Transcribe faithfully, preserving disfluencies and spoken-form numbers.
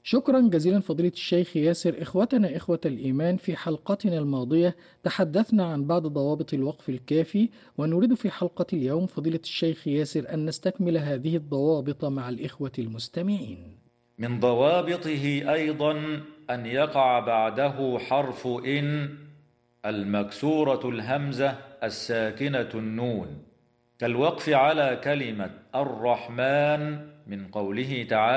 شكرا جزيلا فضيلة الشيخ ياسر. إخوتنا إخوة الإيمان، في حلقتنا الماضية تحدثنا عن بعض ضوابط الوقف الكافي، ونريد في حلقة اليوم فضيلة الشيخ ياسر أن نستكمل هذه الضوابط مع الإخوة المستمعين. من ضوابطه أيضا أن يقع بعده حرف إن المكسورة الهمزة الساكنة النون، كالوقف على كلمة الرحمن من قوله تعالى